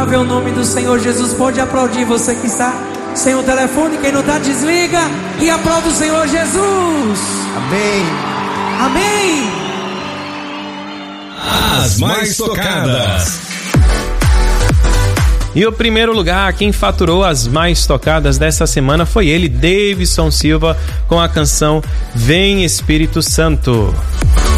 O nome do Senhor Jesus. Pode aplaudir, você que está sem o telefone. Quem não está, desliga e aplaude o Senhor Jesus. Amém. Amém. As mais tocadas. E o primeiro lugar, quem faturou as mais tocadas dessa semana foi ele, Davidson Silva, com a canção Vem Espírito Santo.